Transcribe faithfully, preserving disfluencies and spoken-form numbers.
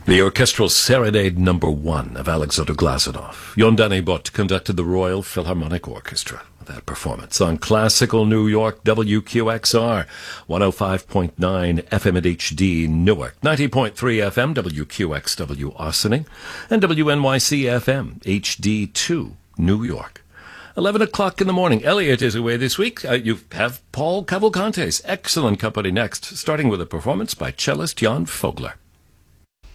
The orchestral serenade number one of Alexander Glazunov. Jon Dannebrot conducted the Royal Philharmonic Orchestra. That performance on Classical New York, W Q X R, one oh five point nine F M at H D Newark, ninety point three F M, W Q X W Ossining, and W N Y C F M, H D two New York. eleven o'clock in the morning. Elliot is away this week. Uh, you have Paul Cavalcante's excellent company next, starting with a performance by cellist Jan Fogler.